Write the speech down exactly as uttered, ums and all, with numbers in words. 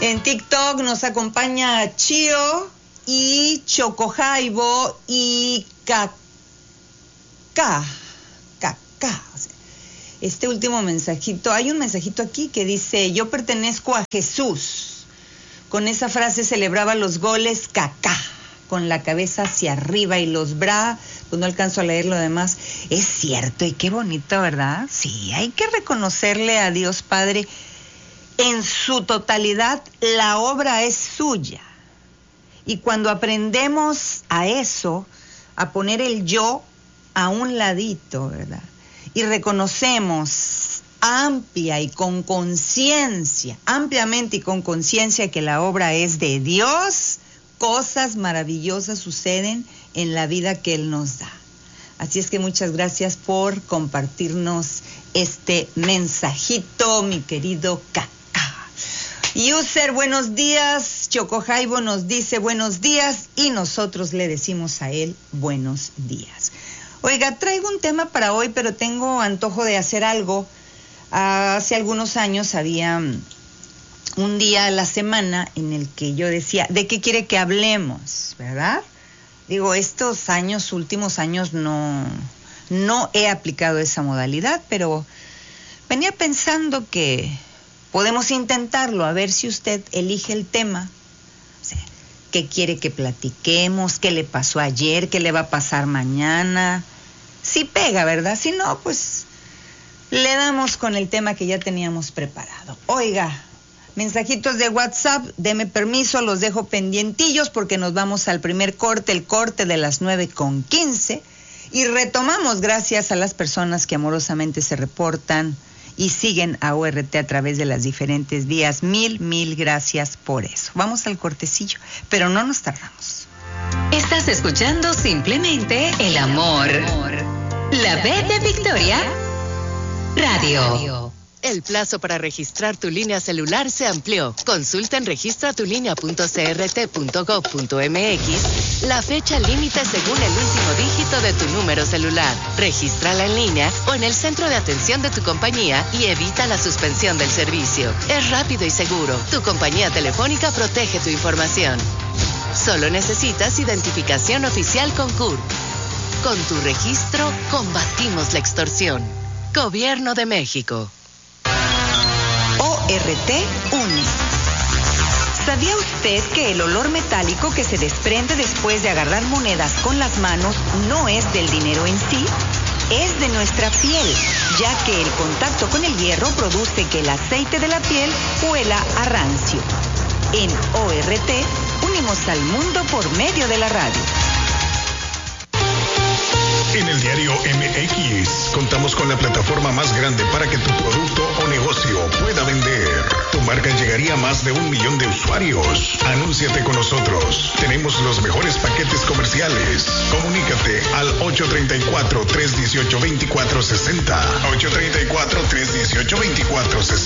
En TikTok nos acompaña Chio y Chocojaibo y Cacá. Cacá. Este último mensajito, hay un mensajito aquí que dice: yo pertenezco a Jesús. Con esa frase celebraba los goles Cacá, con la cabeza hacia arriba y los bra, pues no alcanzo a leer lo demás. Es cierto, y qué bonito, ¿verdad? Sí, hay que reconocerle a Dios Padre. En su totalidad, la obra es suya. Y cuando aprendemos a eso, a poner el yo a un ladito, ¿verdad? Y reconocemos amplia y con conciencia, ampliamente y con conciencia que la obra es de Dios, cosas maravillosas suceden en la vida que Él nos da. Así es que muchas gracias por compartirnos este mensajito, mi querido Cacá. User, buenos días. Chocojaibo nos dice buenos días y nosotros le decimos a él buenos días. Oiga, traigo un tema para hoy, pero tengo antojo de hacer algo. Hace algunos años había un día a la semana en el que yo decía, ¿de qué quiere que hablemos? ¿Verdad? Digo, estos años, últimos años, no, no he aplicado esa modalidad, pero venía pensando que podemos intentarlo, a ver si usted elige el tema. O sea, ¿qué quiere que platiquemos? ¿Qué le pasó ayer? ¿Qué le va a pasar mañana? Si pega, ¿verdad? Si no, pues le damos con el tema que ya teníamos preparado. Oiga, mensajitos de WhatsApp, deme permiso, los dejo pendientillos porque nos vamos al primer corte, el corte de las nueve con quince, y retomamos gracias a las personas que amorosamente se reportan y siguen a O R T a través de las diferentes vías. Mil, mil gracias por eso. Vamos al cortecillo, pero no nos tardamos. Estás escuchando simplemente El Amor. La B de Victoria Radio. El plazo para registrar tu línea celular se amplió. Consulta en registra tu línea punto c r t punto gov punto m x la fecha límite según el último dígito de tu número celular. Regístrala en línea o en el centro de atención de tu compañía y evita la suspensión del servicio. Es rápido y seguro. Tu compañía telefónica protege tu información. Solo necesitas identificación oficial con C U R. Con tu registro, combatimos la extorsión. Gobierno de México. O R T une. ¿Sabía usted que el olor metálico que se desprende después de agarrar monedas con las manos no es del dinero en sí? Es de nuestra piel, ya que el contacto con el hierro produce que el aceite de la piel huela a rancio. En O R T unimos al mundo por medio de la radio. En el diario M X contamos con la plataforma más grande para que tu producto o negocio pueda vender. Tu marca llegaría a más de un millón de usuarios. Anúnciate con nosotros. Tenemos los mejores paquetes comerciales. Comunícate al ocho tres cuatro, tres uno ocho, dos cuatro seis cero. ocho tres cuatro, tres uno ocho, dos cuatro seis cero.